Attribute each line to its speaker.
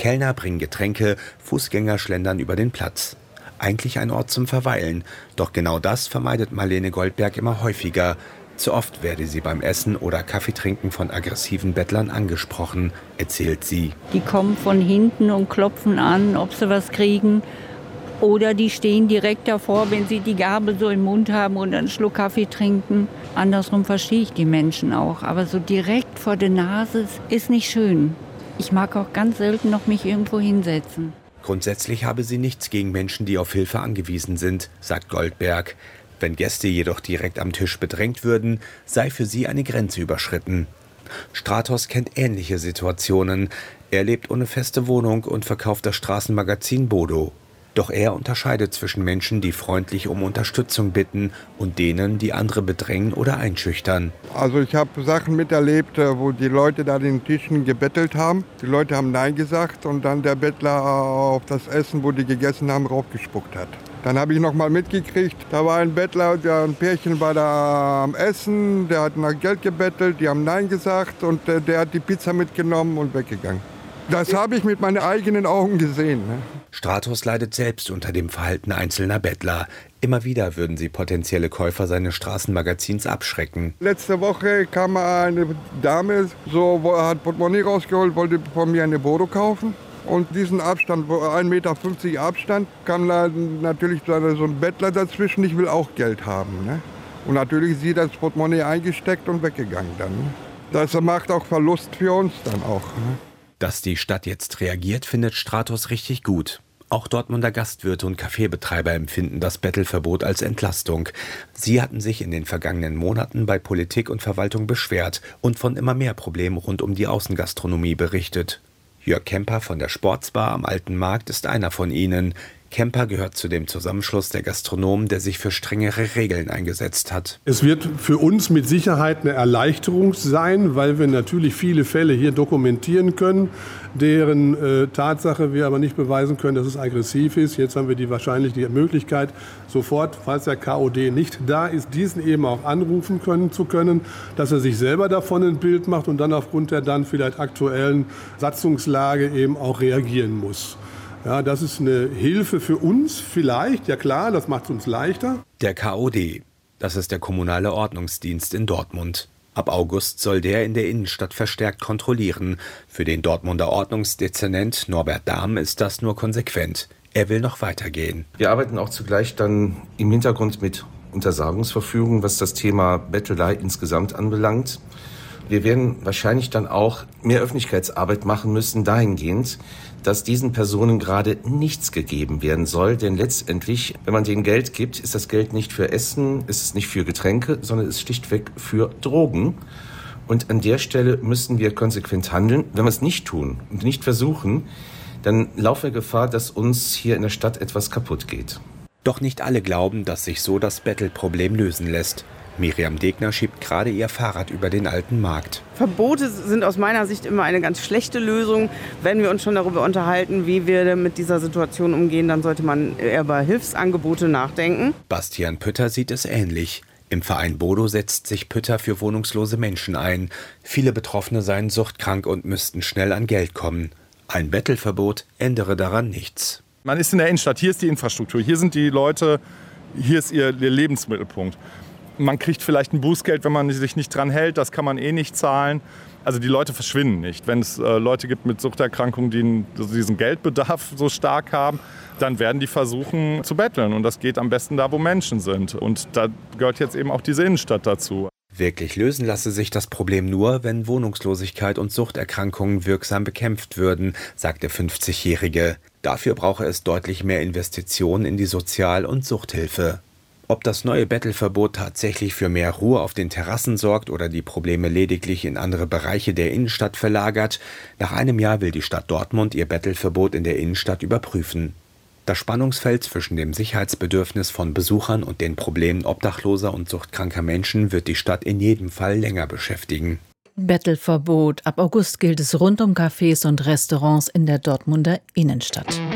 Speaker 1: Kellner bringen Getränke, Fußgänger schlendern über den Platz. Eigentlich ein Ort zum Verweilen. Doch genau das vermeidet Marlene Goldberg immer häufiger. Zu oft werde sie beim Essen oder Kaffeetrinken von aggressiven Bettlern angesprochen, erzählt sie.
Speaker 2: Die kommen von hinten und klopfen an, ob sie was kriegen. Oder die stehen direkt davor, wenn sie die Gabel so im Mund haben und einen Schluck Kaffee trinken. Andersrum verstehe ich die Menschen auch. Aber so direkt vor der Nase ist nicht schön. Ich mag auch ganz selten noch mich irgendwo hinsetzen.
Speaker 1: Grundsätzlich habe sie nichts gegen Menschen, die auf Hilfe angewiesen sind, sagt Goldberg. Wenn Gäste jedoch direkt am Tisch bedrängt würden, sei für sie eine Grenze überschritten. Stratos kennt ähnliche Situationen. Er lebt ohne feste Wohnung und verkauft das Straßenmagazin Bodo. Doch er unterscheidet zwischen Menschen, die freundlich um Unterstützung bitten und denen, die andere bedrängen oder einschüchtern.
Speaker 3: Also ich habe Sachen miterlebt, wo die Leute da den Tischen gebettelt haben. Die Leute haben Nein gesagt und dann der Bettler auf das Essen, wo die gegessen haben, raufgespuckt hat. Dann habe ich noch mal mitgekriegt, da war ein Bettler, ein Pärchen war da am Essen, der hat nach Geld gebettelt, die haben Nein gesagt und der hat die Pizza mitgenommen und weggegangen. Das habe ich mit meinen eigenen Augen gesehen.
Speaker 1: Stratos leidet selbst unter dem Verhalten einzelner Bettler. Immer wieder würden sie potenzielle Käufer seines Straßenmagazins abschrecken.
Speaker 3: Letzte Woche kam eine Dame, hat Portemonnaie rausgeholt, wollte von mir eine Bodo kaufen. Und diesen Abstand, 1,50 Meter Abstand, kam da natürlich so ein Bettler dazwischen, ich will auch Geld haben. Ne? Und natürlich sie das Portemonnaie eingesteckt und weggegangen dann. Ne? Das macht auch Verlust für uns dann auch. Ne?
Speaker 1: Dass die Stadt jetzt reagiert, findet Stratos richtig gut. Auch Dortmunder Gastwirte und Kaffeebetreiber empfinden das Bettelverbot als Entlastung. Sie hatten sich in den vergangenen Monaten bei Politik und Verwaltung beschwert und von immer mehr Problemen rund um die Außengastronomie berichtet. Jörg Kemper von der Sportsbar am Alten Markt ist einer von ihnen. Kemper gehört zu dem Zusammenschluss der Gastronomen, der sich für strengere Regeln eingesetzt hat.
Speaker 4: Es wird für uns mit Sicherheit eine Erleichterung sein, weil wir natürlich viele Fälle hier dokumentieren können, deren Tatsache wir aber nicht beweisen können, dass es aggressiv ist. Jetzt haben wir die Möglichkeit, sofort, falls der KOD nicht da ist, diesen eben auch anrufen zu können, dass er sich selber davon ein Bild macht und dann aufgrund der dann vielleicht aktuellen Satzungslage eben auch reagieren muss. Ja, das ist eine Hilfe für uns vielleicht, ja klar, das macht es uns leichter.
Speaker 1: Der KOD, das ist der kommunale Ordnungsdienst in Dortmund. Ab August soll der in der Innenstadt verstärkt kontrollieren. Für den Dortmunder Ordnungsdezernent Norbert Dahm ist das nur konsequent. Er will noch weitergehen.
Speaker 5: Wir arbeiten auch zugleich dann im Hintergrund mit Untersagungsverfügungen, was das Thema Bettelei insgesamt anbelangt. Wir werden wahrscheinlich dann auch mehr Öffentlichkeitsarbeit machen müssen, dahingehend, dass diesen Personen gerade nichts gegeben werden soll. Denn letztendlich, wenn man denen Geld gibt, ist das Geld nicht für Essen, ist es nicht für Getränke, sondern ist schlichtweg für Drogen. Und an der Stelle müssen wir konsequent handeln. Wenn wir es nicht tun und nicht versuchen, dann laufen wir Gefahr, dass uns hier in der Stadt etwas kaputt geht.
Speaker 1: Doch nicht alle glauben, dass sich so das Bettelproblem lösen lässt. Miriam Degner schiebt gerade ihr Fahrrad über den Alten Markt.
Speaker 6: Verbote sind aus meiner Sicht immer eine ganz schlechte Lösung. Wenn wir uns schon darüber unterhalten, wie wir mit dieser Situation umgehen, dann sollte man eher über Hilfsangebote nachdenken.
Speaker 1: Bastian Pütter sieht es ähnlich. Im Verein Bodo setzt sich Pütter für wohnungslose Menschen ein. Viele Betroffene seien suchtkrank und müssten schnell an Geld kommen. Ein Bettelverbot ändere daran nichts.
Speaker 7: Man ist in der Innenstadt, hier ist die Infrastruktur, hier sind die Leute, hier ist ihr Lebensmittelpunkt. Man kriegt vielleicht ein Bußgeld, wenn man sich nicht dran hält, das kann man eh nicht zahlen. Also die Leute verschwinden nicht. Wenn es Leute gibt mit Suchterkrankungen, die diesen Geldbedarf so stark haben, dann werden die versuchen zu betteln. Und das geht am besten da, wo Menschen sind. Und da gehört jetzt eben auch diese Innenstadt dazu.
Speaker 1: Wirklich lösen lasse sich das Problem nur, wenn Wohnungslosigkeit und Suchterkrankungen wirksam bekämpft würden, sagt der 50-Jährige. Dafür brauche es deutlich mehr Investitionen in die Sozial- und Suchthilfe. Ob das neue Bettelverbot tatsächlich für mehr Ruhe auf den Terrassen sorgt oder die Probleme lediglich in andere Bereiche der Innenstadt verlagert, nach einem Jahr will die Stadt Dortmund ihr Bettelverbot in der Innenstadt überprüfen. Das Spannungsfeld zwischen dem Sicherheitsbedürfnis von Besuchern und den Problemen obdachloser und suchtkranker Menschen wird die Stadt in jedem Fall länger beschäftigen.
Speaker 8: Bettelverbot. Ab August gilt es rund um Cafés und Restaurants in der Dortmunder Innenstadt.